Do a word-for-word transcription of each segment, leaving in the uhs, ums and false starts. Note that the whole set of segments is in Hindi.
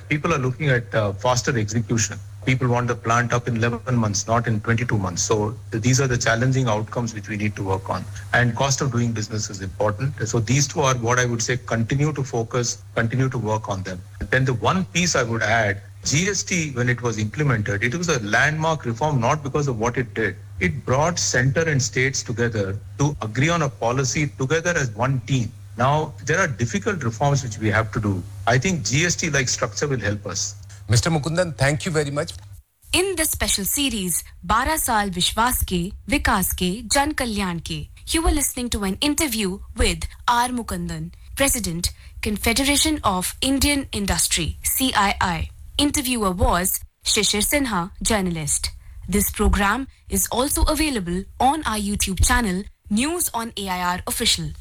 People are looking at uh, faster execution. People want the plant up in eleven months, not in twenty-two months. So these are the challenging outcomes which we need to work on. And cost of doing business is important. So these two are what I would say, continue to focus, continue to work on them. Then the one piece I would add, G S T, when it was implemented, it was a landmark reform, not because of what it did. It brought center and states together to agree on a policy together as one team. Now, there are difficult reforms which we have to do. I think G S T-like structure will help us. Mister Mukundan, thank you very much. In this special series, बारह साल विश्वास के, विकास के, जन कल्याण के, you were listening to an interview with R. Mukundan, President, Confederation of Indian Industry, C I I. Interviewer was Shishir Sinha, journalist. This program is also available on our YouTube channel, News on A I R Official.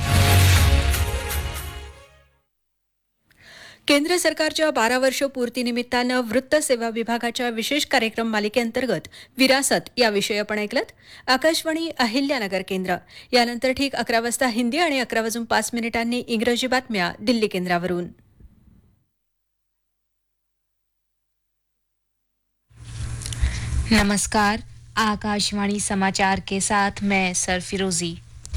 केंद्र सरकारच्या बारा वर्ष पूर्तीनिमित्तानं वृत्त सेवा विभागाच्या विशेष कार्यक्रम मालिकेअंतर्गत विरासत या विषयी आपण ऐकलत. आकाशवाणी अहिल्यानगर केंद्र. यानंतर ठीक अकरा वाजता हिंदी आणि अकरा वाजून पाच मिनिटांनी इंग्रजी बातम्या दिल्ली केंद्रावरून. नमस्कार, आकाशवाणी समाचार के साथ मैं सरफिरोजी.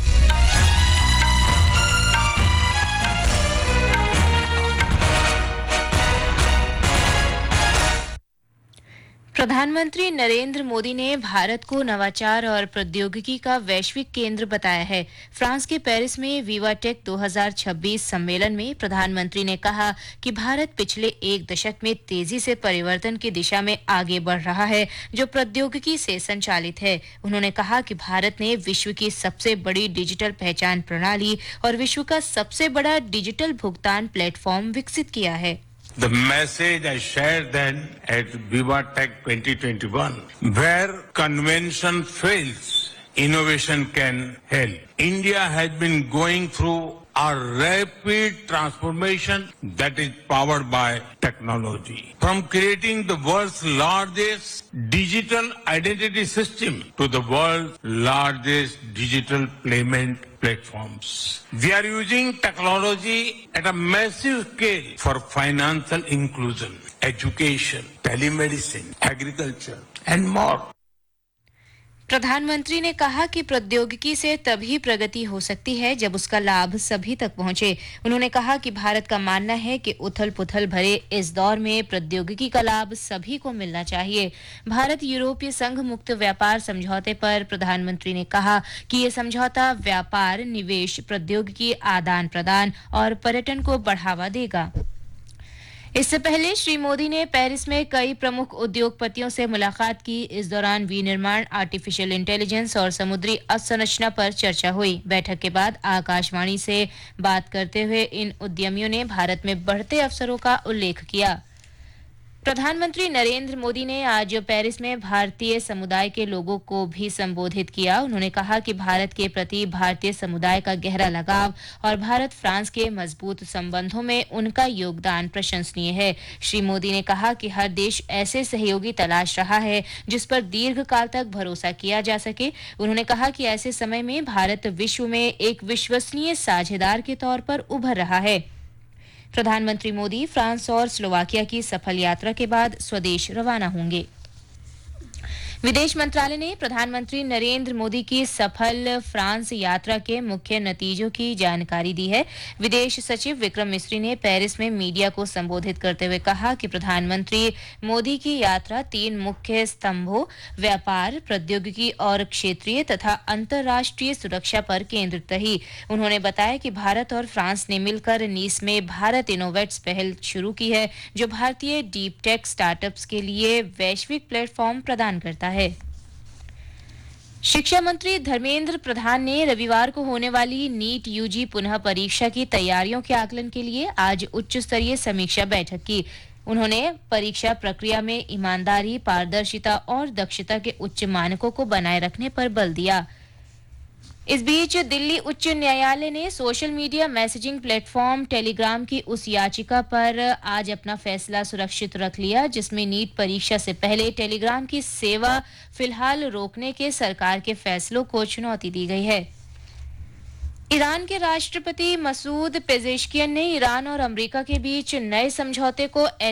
प्रधानमंत्री नरेंद्र मोदी ने भारत को नवाचार और प्रौद्योगिकी का वैश्विक केंद्र बताया है. फ्रांस के पेरिस में विवाटेक दो हज़ार छब्बीस सम्मेलन में प्रधानमंत्री ने कहा कि भारत पिछले एक दशक में तेजी से परिवर्तन की दिशा में आगे बढ़ रहा है, जो प्रौद्योगिकी से संचालित है. उन्होंने कहा कि भारत ने विश्व की सबसे बड़ी डिजिटल पहचान प्रणाली और विश्व का सबसे बड़ा डिजिटल भुगतान प्लेटफॉर्म विकसित किया है. The message I shared then at VivaTech twenty twenty-one, where convention fails, innovation can help. India has been going through a rapid transformation that is powered by technology. From creating the world's largest digital identity system to the world's largest digital payment platforms. We are using technology at a massive scale for financial inclusion, education, telemedicine, agriculture, and more. प्रधानमंत्री ने कहा कि प्रौद्योगिकी से तभी प्रगति हो सकती है जब उसका लाभ सभी तक पहुंचे. उन्होंने कहा कि भारत का मानना है कि उथल-पुथल भरे इस दौर में प्रौद्योगिकी का लाभ सभी को मिलना चाहिए. भारत यूरोपीय संघ मुक्त व्यापार समझौते पर प्रधानमंत्री ने कहा कि ये समझौता व्यापार, निवेश, प्रौद्योगिकी आदान-प्रदान और पर्यटन को बढ़ावा देगा. इससे पहले श्री मोदी ने पेरिस में कई प्रमुख उद्योगपतियों से मुलाकात की. इस दौरान विनिर्माण, आर्टिफिशियल इंटेलिजेंस और समुद्री अवसंरचना पर चर्चा हुई. बैठक के बाद आकाशवाणी से बात करते हुए इन उद्यमियों ने भारत में बढ़ते अवसरों का उल्लेख किया. प्रधानमंत्री नरेंद्र मोदी ने आज पेरिस में भारतीय समुदाय के लोगों को भी संबोधित किया. उन्होंने कहा कि भारत के प्रति भारतीय समुदाय का गहरा लगाव और भारत फ्रांस के मजबूत संबंधों में उनका योगदान प्रशंसनीय है. श्री मोदी ने कहा कि हर देश ऐसे सहयोगी तलाश रहा है जिस पर दीर्घकाल तक भरोसा किया जा सके. उन्होंने कहा कि ऐसे समय में भारत विश्व में एक विश्वसनीय साझेदार के तौर पर उभर रहा है. प्रधानमंत्री मोदी फ्रांस और स्लोवाकिया की सफल यात्रा के बाद स्वदेश रवाना होंगे. विदेश मंत्रालय ने प्रधानमंत्री नरेंद्र मोदी की सफल फ्रांस यात्रा के मुख्य नतीजों की जानकारी दी है. विदेश सचिव विक्रम मिस्री ने पेरिस में मीडिया को संबोधित करते हुए कहा कि प्रधानमंत्री मोदी की यात्रा तीन मुख्य स्तंभों व्यापार, प्रौद्योगिकी और क्षेत्रीय तथा अंतर्राष्ट्रीय सुरक्षा पर केंद्रित रही. उन्होंने बताया कि भारत और फ्रांस ने मिलकर नीस में भारत इनोवेट्स पहल शुरू की है, जो भारतीय डीप टेक स्टार्टअप्स के लिए वैश्विक प्लेटफॉर्म प्रदान करता है. शिक्षा मंत्री धर्मेंद्र प्रधान ने रविवार को होने वाली नीट यूजी पुनः परीक्षा की तैयारियों के आकलन के लिए आज उच्च स्तरीय समीक्षा बैठक की. उन्होंने परीक्षा प्रक्रिया में ईमानदारी, पारदर्शिता और दक्षता के उच्च मानकों को बनाए रखने पर बल दिया. इस बीच दिल्ली उच्च न्यायालय ने social media messaging platform Telegram की उस याचिका पर आज अपना फैसला सुरक्षित रख लिया जिसमें नीट परीक्षा से पहले टेलीग्राम की सेवा फिलहाल रोकने के सरकार के फैसलों को चुनौती दी गई है. ईरान के राष्ट्रपति मसूद पेजेश्कियन ने ईरान और अमेरिका के बीच नए समझौते को